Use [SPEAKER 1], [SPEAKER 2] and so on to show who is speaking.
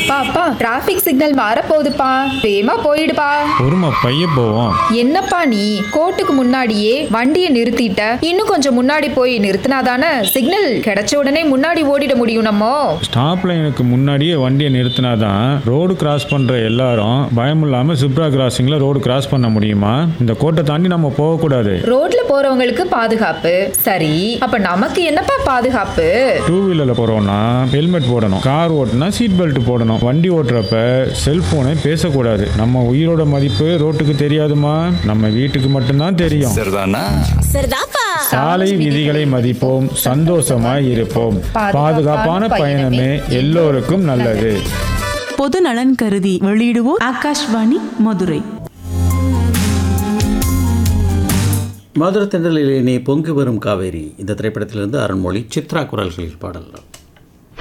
[SPEAKER 1] அப்பா traffic signal மாறப்போகுதுப்பா, வேகமா போயிடுப்பா.
[SPEAKER 2] பொறுமை, பைய போவோம்.
[SPEAKER 1] என்னப்பா நீ கோர்ட்டுக்கு முன்னாடியே வண்டியை நிறுத்திட்ட, இன்னும் கொஞ்சம் முன்னாடி போய் நிறுத்தினாதானே சிக்னல் கிடைச்ச உடனே முன்னாடி ஓடிட முடியும். நம்ம
[SPEAKER 2] ஸ்டாப் லைனுக்கு முன்னாடியே வண்டியை நிறுத்தினாதான் ரோடு கிராஸ் பண்ற எல்லாரும் பயம் இல்லாம சுப்ரா கிராசிங்ல ரோடு கிராஸ் பண்ண முடியுமா? இந்த கோட்டை தாண்டி நம்ம போகக்கூடாது.
[SPEAKER 1] ரோட்ல போறவங்களுக்கு பாதுகாப்பு சரி, அப்ப நமக்கு என்னப்பா பாதுகாப்பு?
[SPEAKER 2] டூ வீலர்ல போறோம்னா ஹெல்மெட் போடணும், கார் ஓட்டுனா சீட் பெல்ட் போடணும், வண்டி ஓட்டுறப்ப செல்போனை பேசக்கூடாது. நம்ம உயிரோட மதிப்பு ரோட்டுக்கு தெரியாதுமா, நம்ம வீட்டுக்கு மட்டும்தான் தெரியும். சாலை விதிகளை மதிப்போம், சந்தோஷமாய் இருப்போம். பாதுகாப்பான பயணமே எல்லோருக்கும் நல்லது.
[SPEAKER 3] பொது நலன் கருதி வெளியிடுவோர் ஆகாஷ்வாணி மதுரை.
[SPEAKER 4] மதுரை தென்றலிலே பொங்கி வரும் காவேரி இந்த திரைப்படத்திலிருந்து அருண்மொழி, சித்ரா குரல்களில் பாடல்கள்.